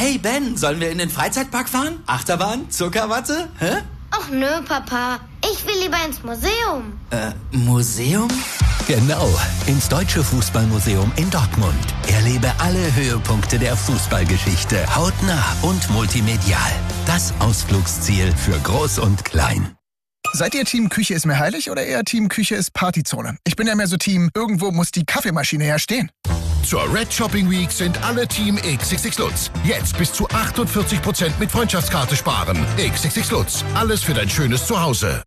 Hey Ben, sollen wir in den Freizeitpark fahren? Achterbahn? Zuckerwatte? Hä? Ach nö, Papa. Ich will lieber ins Museum. Museum? Genau, ins Deutsche Fußballmuseum in Dortmund. Erlebe alle Höhepunkte der Fußballgeschichte hautnah und multimedial. Das Ausflugsziel für Groß und Klein. Seid ihr Team Küche ist mir heilig oder eher Team Küche ist Partyzone? Ich bin ja mehr so Team, irgendwo muss die Kaffeemaschine ja stehen. Zur Red Shopping Week sind alle Team XXX Lutz. Jetzt bis zu 48% mit Freundschaftskarte sparen. XXX Lutz, alles für dein schönes Zuhause.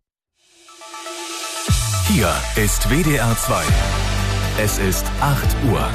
Hier ist WDR 2. Es ist 8 Uhr.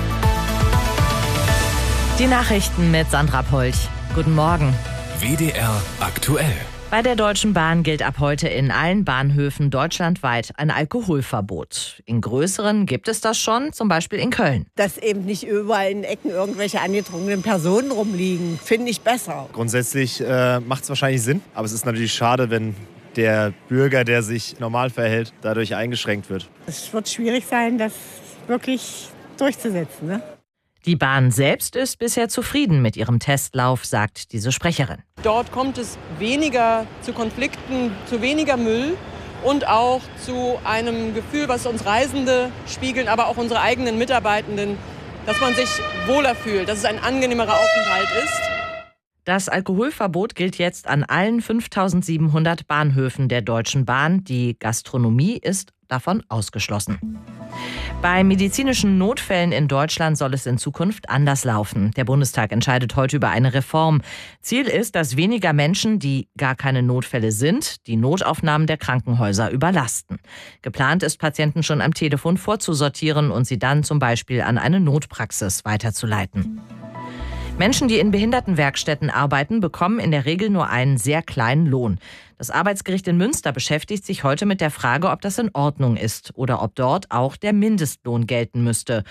Die Nachrichten mit Sandra Polch. Guten Morgen. WDR aktuell. Bei der Deutschen Bahn gilt ab heute in allen Bahnhöfen deutschlandweit ein Alkoholverbot. In größeren gibt es das schon, zum Beispiel in Köln. Dass eben nicht überall in Ecken irgendwelche angetrunkenen Personen rumliegen, finde ich besser. Grundsätzlich macht es wahrscheinlich Sinn, aber es ist natürlich schade, wenn der Bürger, der sich normal verhält, dadurch eingeschränkt wird. Es wird schwierig sein, das wirklich durchzusetzen, ne? Die Bahn selbst ist bisher zufrieden mit ihrem Testlauf, sagt diese Sprecherin. Dort kommt es weniger zu Konflikten, zu weniger Müll und auch zu einem Gefühl, was uns Reisende spiegeln, aber auch unsere eigenen Mitarbeitenden, dass man sich wohler fühlt, dass es ein angenehmerer Aufenthalt ist. Das Alkoholverbot gilt jetzt an allen 5.700 Bahnhöfen der Deutschen Bahn. Die Gastronomie ist davon ausgeschlossen. Bei medizinischen Notfällen in Deutschland soll es in Zukunft anders laufen. Der Bundestag entscheidet heute über eine Reform. Ziel ist, dass weniger Menschen, die gar keine Notfälle sind, die Notaufnahmen der Krankenhäuser überlasten. Geplant ist, Patienten schon am Telefon vorzusortieren und sie dann zum Beispiel an eine Notpraxis weiterzuleiten. Menschen, die in Behindertenwerkstätten arbeiten, bekommen in der Regel nur einen sehr kleinen Lohn. Das Arbeitsgericht in Münster beschäftigt sich heute mit der Frage, ob das in Ordnung ist oder ob dort auch der Mindestlohn gelten müsste.